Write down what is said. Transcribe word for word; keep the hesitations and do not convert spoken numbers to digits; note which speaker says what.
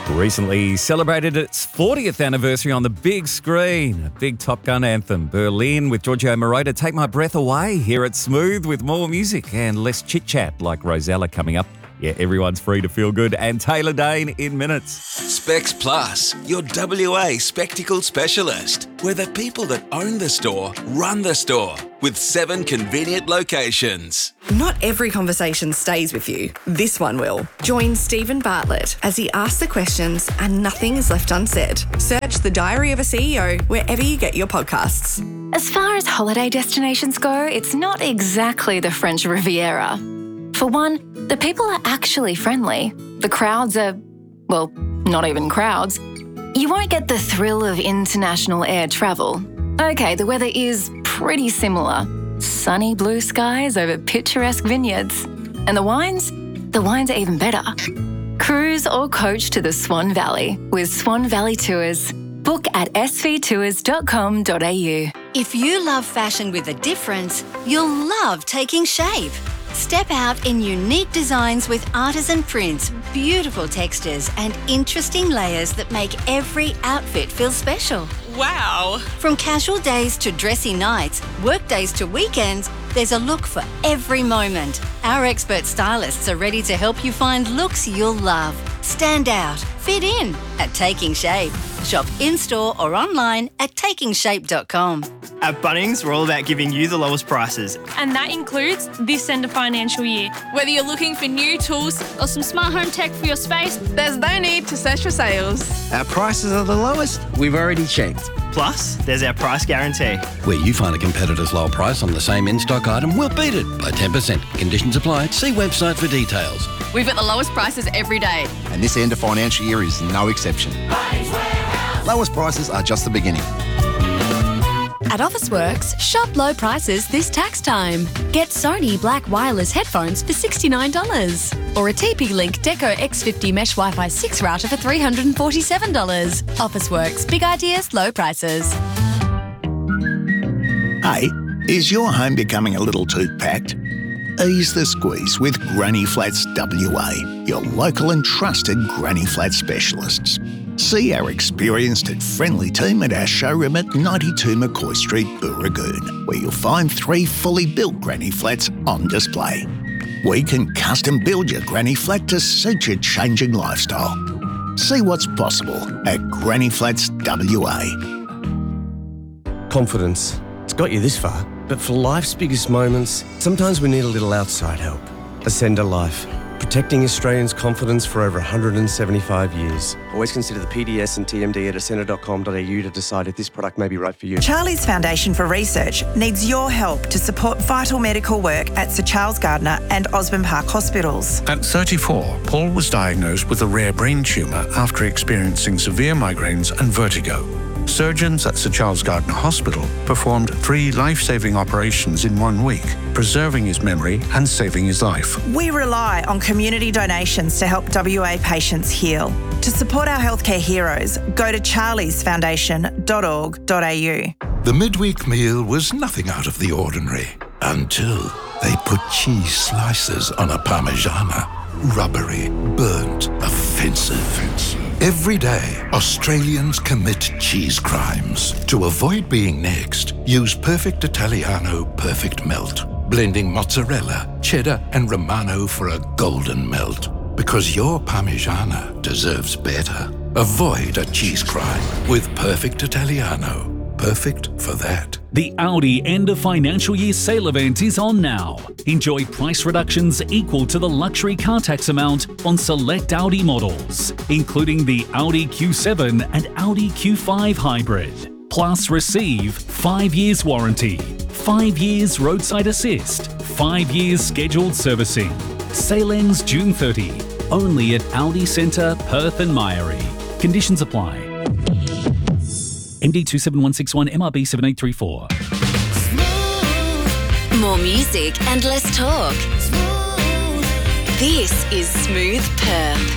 Speaker 1: Recently celebrated its fortieth anniversary on the big screen. A big Top Gun anthem, Berlin, with Giorgio Moroder. Take my breath away here at Smooth with more music and less chit-chat like Rosella coming up. Yeah, everyone's free to feel good. And Taylor Dane in minutes.
Speaker 2: Specs Plus, your W A spectacle specialist. We're the people that own the store, run the store, with seven convenient locations.
Speaker 3: Not every conversation stays with you. This one will. Join Stephen Bartlett as he asks the questions and nothing is left unsaid. Search The Diary of a C E O wherever you get your podcasts.
Speaker 4: As far as holiday destinations go, it's not exactly the French Riviera. For one, the people are actually friendly. The crowds are, well, not even crowds. You won't get the thrill of international air travel. Okay, the weather is pretty similar. Sunny blue skies over picturesque vineyards. And the wines? The wines are even better. Cruise or coach to the Swan Valley with Swan Valley Tours. Book at s v tours dot com dot a u.
Speaker 5: If you love fashion with a difference, you'll love Taking Shape. Step out in unique designs with artisan prints, beautiful textures and interesting layers that make every outfit feel special.
Speaker 6: Wow!
Speaker 5: From casual days to dressy nights, work days to weekends, there's a look for every moment. Our expert stylists are ready to help you find looks you'll love. Stand out, fit in at Taking Shape. Shop in-store or online at taking shape dot com.
Speaker 7: At Bunnings, we're all about giving you the lowest prices.
Speaker 6: And that includes this end of financial year. Whether you're looking for new tools or some smart home tech for your space, there's no need to search for sales.
Speaker 8: Our prices are the lowest. We've already checked.
Speaker 7: Plus, there's our price guarantee.
Speaker 9: Where you find a competitor's low price on the same in-stock item, we'll beat it by ten percent. Conditions apply. See website for details.
Speaker 6: We've got the lowest prices every day.
Speaker 10: And this end of financial year is no exception. Lowest prices are just the beginning.
Speaker 11: At Officeworks, shop low prices this tax time. Get Sony Black Wireless headphones for sixty-nine dollars or a T P-Link Deco X fifty Mesh Wi-Fi six router for three hundred forty-seven dollars. Officeworks, big ideas, low prices.
Speaker 12: Hey, is your home becoming a little too packed? Ease the squeeze with Granny Flats W A, your local and trusted Granny Flat specialists. See our experienced and friendly team at our showroom at ninety-two McCoy Street, Booragoon, where you'll find three fully built Granny Flats on display. We can custom build your Granny Flat to suit your changing lifestyle. See what's possible at Granny Flats W A.
Speaker 8: Confidence. It's got you this far, but for life's biggest moments, sometimes we need a little outside help. Ascender Life. Protecting Australians' confidence for over one hundred seventy-five years. Always consider the P D S and T M D at ascender dot com dot a u to decide if this product may be right for you.
Speaker 13: Charlie's Foundation for Research needs your help to support vital medical work at Sir Charles Gardner and Osborne Park hospitals.
Speaker 14: At thirty-four, Paul was diagnosed with a rare brain tumour after experiencing severe migraines and vertigo. Surgeons at Sir Charles Gardner Hospital performed three life-saving operations in one week, preserving his memory and saving his life.
Speaker 13: We rely on community donations to help W A patients heal. To support our healthcare heroes, go to charlies foundation dot org dot a u.
Speaker 15: The midweek meal was nothing out of the ordinary until they put cheese slices on a Parmigiana. Rubbery, burnt, offensive. Every day, Australians commit cheese crimes. To avoid being next, use Perfect Italiano Perfect Melt, blending mozzarella, cheddar and Romano for a golden melt. Because your Parmigiana deserves better. Avoid a cheese crime with Perfect Italiano. Perfect for that.
Speaker 16: The Audi end of financial year sale event is on now. Enjoy price reductions equal to the luxury car tax amount on select Audi models, including the Audi Q seven and Audi Q five Hybrid. Plus receive five years warranty, five years roadside assist, five years scheduled servicing. Sale ends June thirtieth, only at Audi Centre, Perth and Myrie. Conditions apply. M D two seven one six one, M R B seven eight three four.
Speaker 11: More music and less talk. This is Smooth Perth.